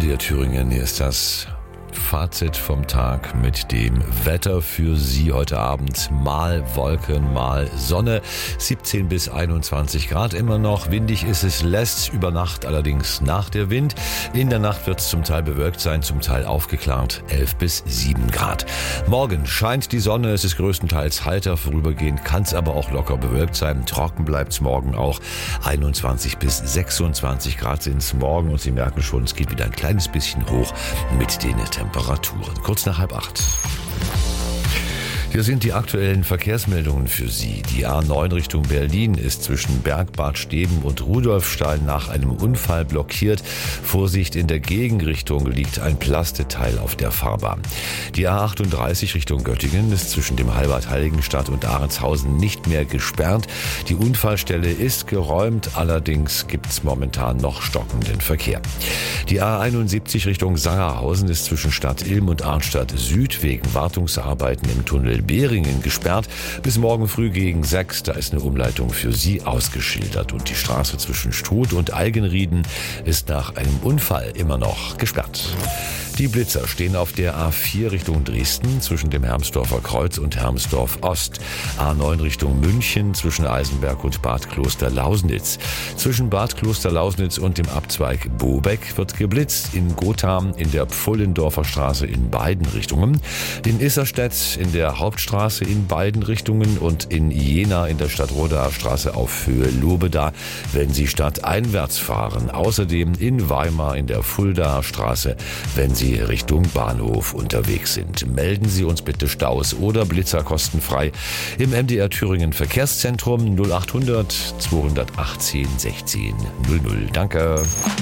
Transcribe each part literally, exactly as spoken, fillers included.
D R Thüringen, hier ist das Fazit vom Tag mit dem Wetter für Sie heute Abend. Mal Wolken, mal Sonne. siebzehn bis einundzwanzig Grad immer noch. Windig ist es, lässt über Nacht allerdings nach der Wind. In der Nacht wird es zum Teil bewölkt sein, zum Teil aufgeklärt. elf bis sieben Grad. Morgen scheint die Sonne. Es ist größtenteils heiter. Vorübergehend kann es aber auch locker bewölkt sein. Trocken bleibt es morgen auch. einundzwanzig bis sechsundzwanzig Grad sind es morgen. Und Sie merken schon, es geht wieder ein kleines bisschen hoch mit den Temperaturen. Kurz nach halb acht. Hier sind die aktuellen Verkehrsmeldungen für Sie. Die A neun Richtung Berlin ist zwischen Bergbad Steben und Rudolfstein nach einem Unfall blockiert. Vorsicht, in der Gegenrichtung liegt ein Plasteteil auf der Fahrbahn. Die A achtunddreißig Richtung Göttingen ist zwischen dem Halbad Heiligenstadt und Ahrendshausen nicht mehr gesperrt. Die Unfallstelle ist geräumt, allerdings gibt es momentan noch stockenden Verkehr. Die A einundsiebzig Richtung Sangerhausen ist zwischen Stadt Ilm und Arnstadt Süd wegen Wartungsarbeiten im Tunnel Behringen gesperrt. Bis morgen früh gegen sechs, da ist eine Umleitung für Sie ausgeschildert. Und die Straße zwischen Struth und Algenrieden ist nach einem Unfall immer noch gesperrt. Die Blitzer stehen auf der A vier Richtung Dresden zwischen dem Hermsdorfer Kreuz und Hermsdorf Ost. A neun Richtung München zwischen Eisenberg und Bad Kloster-Lausnitz. Zwischen Bad Kloster-Lausnitz und dem Abzweig Bobeck wird geblitzt. In Gotha in der Pfullendorfer Straße in beiden Richtungen. In Isserstedt in der Hauptstraße in beiden Richtungen und in Jena in der Stadtrodaer Straße auf Höhe Lobeda, wenn Sie stadteinwärts fahren. Außerdem in Weimar in der Fuldaer Straße, wenn Sie Richtung Bahnhof unterwegs sind. Melden Sie uns bitte Staus oder Blitzer kostenfrei im M D R Thüringen Verkehrszentrum null achthundert zweihundertachtzehn sechzehn null null. Danke.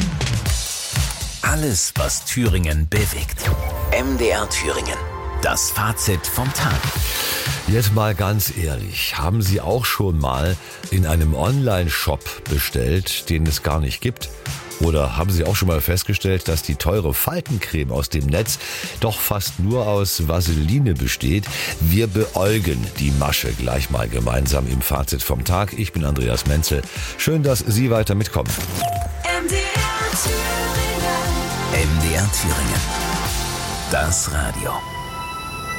Alles, was Thüringen bewegt. M D R Thüringen. Das Fazit vom Tag. Jetzt mal ganz ehrlich, haben Sie auch schon mal in einem Online-Shop bestellt, den es gar nicht gibt? Oder haben Sie auch schon mal festgestellt, dass die teure Faltencreme aus dem Netz doch fast nur aus Vaseline besteht? Wir beäugen die Masche gleich mal gemeinsam im Fazit vom Tag. Ich bin Andreas Menzel. Schön, dass Sie weiter mitkommen. M D R Thüringen. M D R Thüringen. Das Radio.